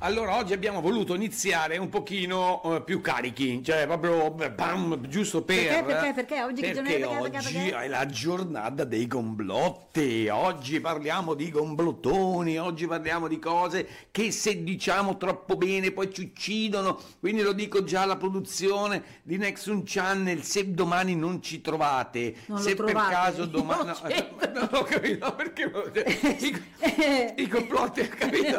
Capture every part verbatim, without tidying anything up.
Allora, oggi abbiamo voluto iniziare un pochino uh, più carichi, cioè proprio bam, giusto per... Perché, perché, perché? Oggi che perché giornata? oggi Perché, perché? è la giornata dei complotti, oggi parliamo di complottoni, oggi parliamo di cose che se diciamo troppo bene poi ci uccidono, quindi lo dico già alla produzione di Nexus Channel, se domani non ci trovate, Non lo se per trovate, caso domani... non No, c'entro. non ho capito, perché... I, i complotti, ho capito?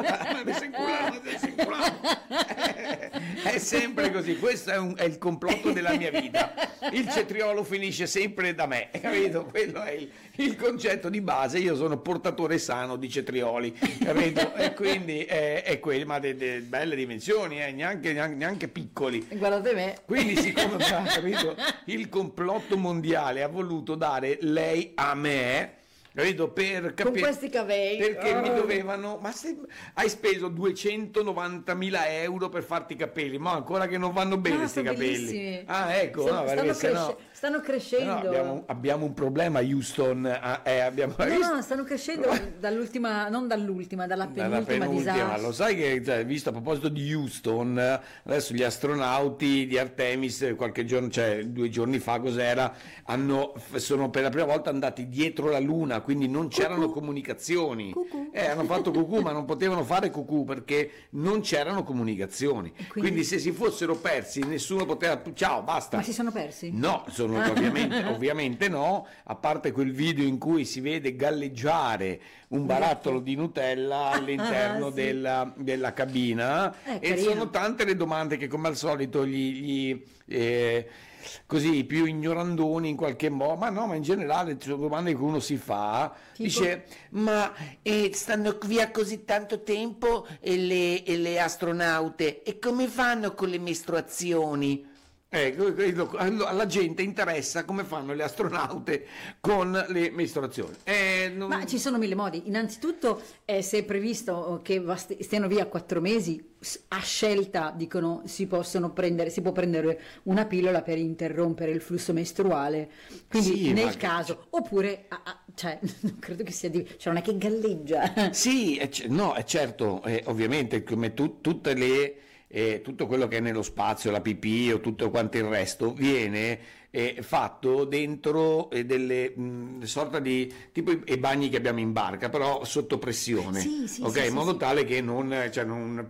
È sempre così, questo è, un, è il complotto della mia vita, il cetriolo finisce sempre da me, capito? Quello è il, il concetto di base, io sono portatore sano di cetrioli, capito? E quindi è, è quello, ma delle belle dimensioni, eh, neanche, neanche, neanche piccoli. Guardate me. Quindi siccome, capito, il complotto mondiale ha voluto dare lei a me, capito, per capire, con questi capelli, perché oh. mi dovevano, ma se hai speso duecentonovantamila euro per farti i capelli, ma ancora che non vanno bene No, questi sono capelli, bellissimi. ah ecco, Stanno- no, stanno, perché cresce- sennò- stanno crescendo. no, abbiamo, abbiamo un problema Houston, ah, eh, abbiamo No, visto? no, stanno crescendo dall'ultima, non dall'ultima, dalla Dalla penultima penultima, disastro. lo sai che, cioè, visto a proposito di Houston, eh, adesso gli astronauti di Artemis qualche giorno, cioè due giorni fa cos'era, hanno, sono per la prima volta andati dietro la Luna, quindi non c'erano comunicazioni, Cucù. eh, hanno fatto cucù ma non potevano fare cucù perché non c'erano comunicazioni, E quindi... quindi- se si fossero persi nessuno poteva, ciao basta. Ma si sono persi? No, sono ovviamente, ovviamente no, a parte quel video in cui si vede galleggiare un barattolo di Nutella all'interno Ah, sì. della, della cabina, Eh, e carino. sono tante le domande che come al solito gli, gli, eh, così i più ignorandoni in qualche modo, ma no, ma in generale ci sono domande che uno si fa, Tipo? dice ma eh, stanno via così tanto tempo e le, e le astronaute e come fanno con le mestruazioni? Ecco, credo- alla gente interessa come fanno le astronaute con le mestruazioni. Eh, non- Ma ci sono mille modi. Innanzitutto, eh, se è previsto che va- stiano via quattro mesi, s- a scelta dicono si possono prendere, si può prendere una pillola per interrompere il flusso mestruale. Quindi Sì, nel ma che- caso, oppure, ah, ah, cioè, non credo che sia di, cioè non è che galleggia. Sì, è c- no, è certo, eh, ovviamente come tu- tutte le, eh, tutto quello che è nello spazio, la pipì o tutto quanto il resto, viene eh, fatto dentro eh, delle mh, sorta di tipo i, i bagni che abbiamo in barca, però sotto pressione, Sì, sì, ok, sì, in sì, modo sì. tale che non, cioè non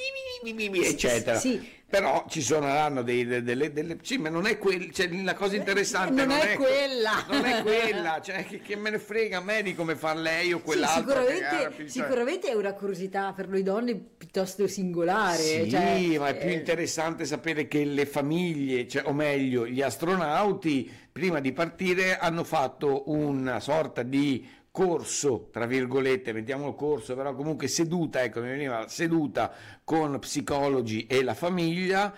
eccetera. Sì. Però ci saranno dei, de- delle, delle sì, ma non è quel, cioè, la cosa interessante Non è quella. non è quella, cioè che, che me ne frega a me di come fa lei o Sì, quell'altro. che- sicuramente, cioè- sicuramente è una curiosità per noi donne piuttosto singolare. Sì, cioè, ma è più eh, interessante sapere che le famiglie, cioè, o meglio, gli astronauti, prima di partire hanno fatto una sorta di corso, tra virgolette, mettiamolo corso, però comunque seduta, ecco, mi veniva seduta con psicologi e la famiglia,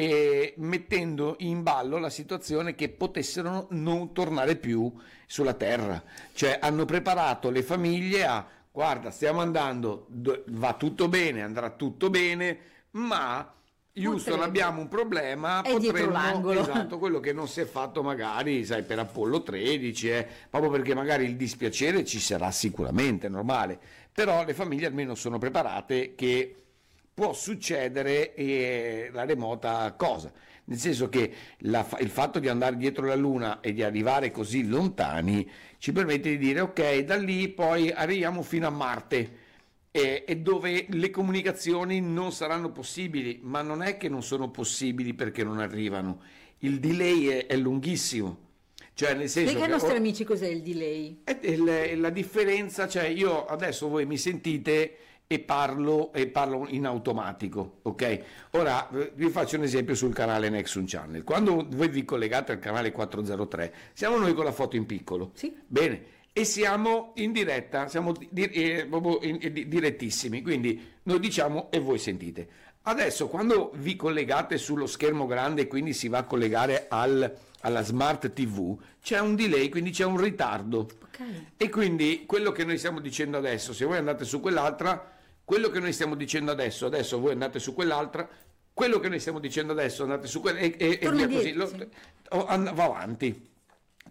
e mettendo in ballo la situazione che potessero non tornare più sulla Terra. Cioè hanno preparato le famiglie a: guarda, stiamo andando, do- va tutto bene, andrà tutto bene, ma Houston Potrebbe. abbiamo un problema, È dietro potremmo, l'angolo. esatto, quello che non si è fatto magari, sai, per Apollo tredici, eh, proprio perché magari il dispiacere ci sarà sicuramente, normale, però le famiglie almeno sono preparate che può succedere eh, la remota cosa, nel senso che la fa- il fatto di andare dietro la Luna e di arrivare così lontani ci permette di dire ok, da lì poi arriviamo fino a Marte, e, e dove le comunicazioni non saranno possibili, ma non è che non sono possibili perché non arrivano, il delay è, è lunghissimo, cioè nel senso Spiega ai che nostri o- amici cos'è il delay. è il- la differenza, cioè io adesso voi mi sentite e parlo, e parlo in automatico, ok? Ora eh, vi faccio un esempio sul canale Nexus Channel. Quando voi vi collegate al canale quattrocentotre, siamo noi con la foto in piccolo. Sì. Bene, e siamo in diretta, siamo di- eh, proprio in- in- direttissimi, quindi noi diciamo e voi sentite. Adesso quando vi collegate sullo schermo grande, quindi si va a collegare al- alla smart tivù, c'è un delay, quindi c'è un ritardo. Ok. E quindi quello che noi stiamo dicendo adesso, se voi andate su quell'altra, quello che noi stiamo dicendo adesso, adesso voi andate su quell'altra, quello che noi stiamo dicendo adesso andate su quella, e, e, e Torna via così, indietro, lo- sì. o- and- va avanti.